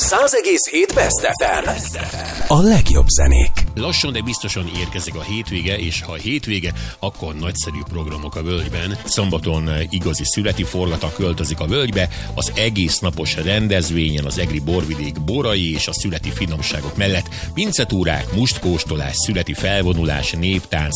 100,7 Best FM. A legjobb zenék. Lassan, de biztosan érkezik a hétvége, és ha hétvége, akkor nagyszerű programok a völgyben. Szombaton igazi születi forgata költözik a völgybe, az egész napos rendezvényen az egri borvidék borai és a születi finomságok mellett pincetúrák, mustkóstolás, születi felvonulás, néptánc,